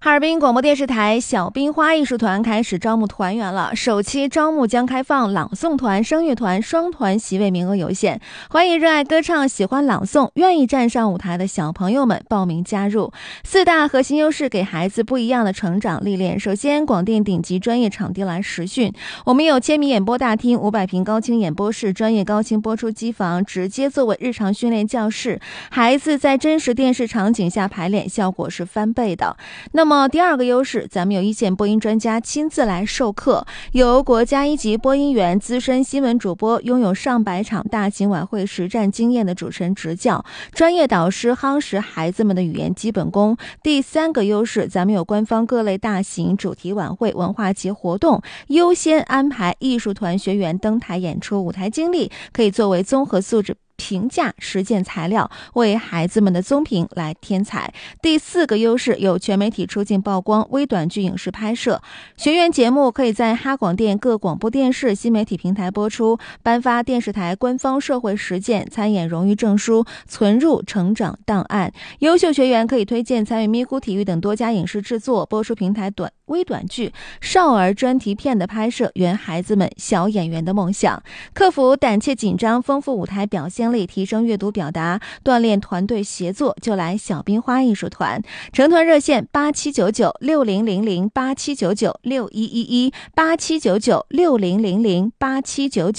哈尔滨广播电视台小冰花艺术团开始招募团员了，首期招募将开放朗诵团、声乐团双团，席位名额有限，欢迎热爱歌唱、喜欢朗诵、愿意站上舞台的小朋友们报名加入。4大核心优势给孩子不一样的成长历练。首先，广电顶级专业场地来实训，我们有1000米演播大厅、500平高清演播室、专业高清播出机房，直接作为日常训练教室，孩子在真实电视场景下排练，效果是翻倍的。那么第二个优势，咱们有一线播音专家亲自来授课，由国家1级播音员、资深新闻主播，拥有上百场大型晚会实战经验的主持人执教，专业导师夯实孩子们的语言基本功。第三个优势，咱们有官方各类大型主题晚会、文化节活动，优先安排艺术团学员登台演出，舞台经历可以作为综合素质评价实践材料，为孩子们的综评来添彩。第4个优势，有全媒体出镜曝光、微短剧影视拍摄，学员节目可以在哈广电各广播电视新媒体平台播出，颁发电视台官方社会实践参演荣誉证书，存入成长档案。优秀学员可以推荐参与咪咕体育等多家影视制作，播出平台微短剧、少儿专题片的拍摄，圆孩子们小演员的梦想。克服胆怯紧张，丰富舞台表现力，提升阅读表达，锻炼团队协作，就来小冰花艺术团。成团热线87996000、87996111、87996000、8799